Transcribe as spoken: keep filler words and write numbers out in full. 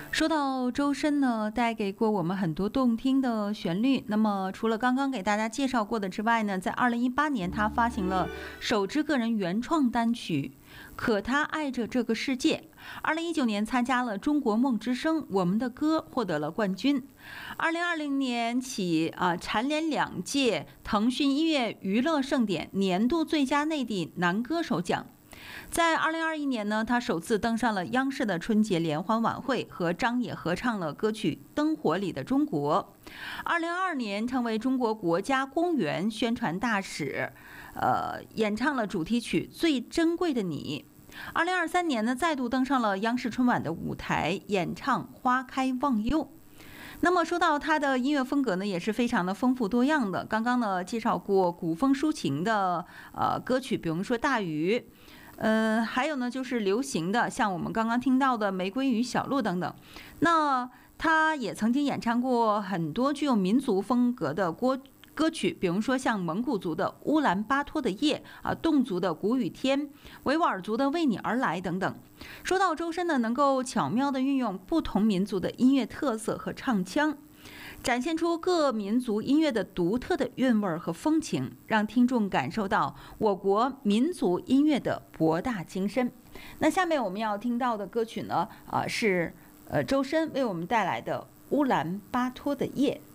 说到周深呢，带给过我们很多动听的旋律。那么，除了刚刚给大家介绍过的之外呢，在二零一八年，他发行了首支个人原创单曲《可他爱着这个世界》。二零一九年参加了中国梦之声，我们的歌获得了冠军。二零二零年起啊，蝉联两届腾讯音乐娱乐盛典年度最佳内地男歌手奖。在二零二一年呢，他首次登上了央视的春节联欢晚会，和张也合唱了歌曲《灯火里的中国》。二零二二年成为中国国家公园宣传大使，呃，演唱了主题曲《最珍贵的你》。二零二三年呢，再度登上了央视春晚的舞台，演唱《花开忘忧》。那么说到他的音乐风格呢，也是非常的丰富多样的。刚刚呢介绍过古风抒情的呃歌曲，比如说《大鱼》。呃，还有呢，就是流行的，像我们刚刚听到的《玫瑰与小鹿》等等。那他也曾经演唱过很多具有民族风格的歌歌曲，比如说像蒙古族的《乌兰巴托的夜》啊，侗族的《谷雨天》，维吾尔族的《为你而来》等等。说到周深呢，能够巧妙地运用不同民族的音乐特色和唱腔，展现出各民族音乐的独特的韵味和风情，让听众感受到我国民族音乐的博大精深。那下面我们要听到的歌曲呢，啊、呃、是呃周深为我们带来的《乌兰巴托的夜》。